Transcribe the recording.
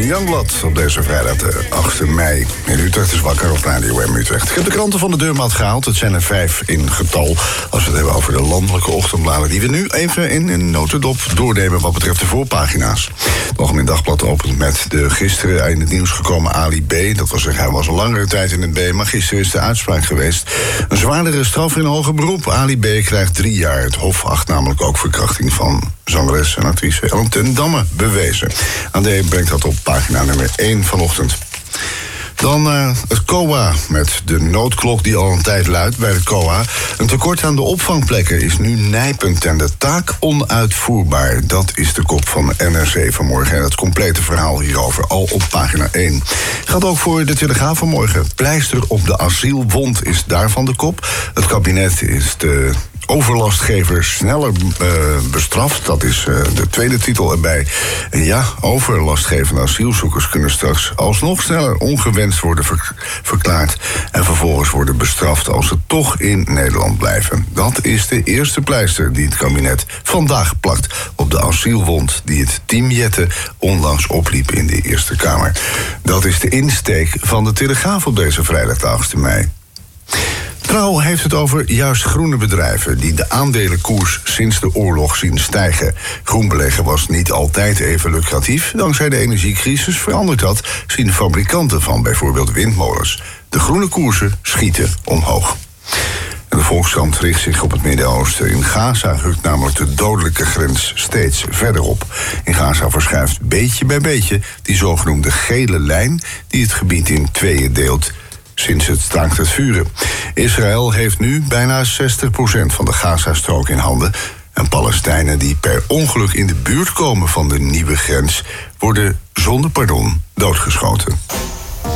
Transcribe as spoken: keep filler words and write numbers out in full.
Sebastian Youngblood op deze vrijdag de achtste mei. In Utrecht is wakker op Radio M Utrecht. Ik heb de kranten van de deurmat gehaald. Het zijn er vijf in getal. Als we het hebben over de landelijke ochtendbladen, die we nu even in een notendop doornemen wat betreft de voorpagina's. Het Algemeen Dagblad opent met de gisteren in het nieuws gekomen Ali B. Dat was, hij was al langere tijd in het B, maar gisteren is de uitspraak geweest. Een zwaardere straf in hoger beroep. Ali B. krijgt drie jaar. Het Hof acht namelijk ook verkrachting van zangeres en actrice Ellen ten Damme bewezen. A D brengt dat op pagina nummer één vanochtend. Dan uh, het C O A met de noodklok die al een tijd luidt bij het C O A. Een tekort aan de opvangplekken is nu nijpend en de taak onuitvoerbaar. Dat is de kop van N R C vanmorgen. En het complete verhaal hierover al op pagina één. Gaat ook voor de Telegraaf vanmorgen. Pleister op de asielwond is daarvan de kop. Het kabinet is de overlastgevers sneller uh, bestraft. Dat is uh, de tweede titel erbij. En ja, overlastgevende asielzoekers kunnen straks alsnog sneller ongewenst worden ver- verklaard en vervolgens worden bestraft als ze toch in Nederland blijven. Dat is de eerste pleister die het kabinet vandaag plakt op de asielwond die het team Jette onlangs opliep in de Eerste Kamer. Dat is de insteek van de Telegraaf op deze vrijdag de achtste mei. Trouw heeft het over juist groene bedrijven die de aandelenkoers sinds de oorlog zien stijgen. Groen beleggen was niet altijd even lucratief. Dankzij de energiecrisis verandert dat, zien fabrikanten van bijvoorbeeld windmolens. De groene koersen schieten omhoog. En de Volkskrant richt zich op het Midden-Oosten. In Gaza rukt namelijk de dodelijke grens steeds verder op. In Gaza verschuift beetje bij beetje die zogenoemde gele lijn die het gebied in tweeën deelt sinds het staakt het vuren. Israël heeft nu bijna zestig procent van de Gazastrook in handen. En Palestijnen die per ongeluk in de buurt komen van de nieuwe grens worden zonder pardon doodgeschoten.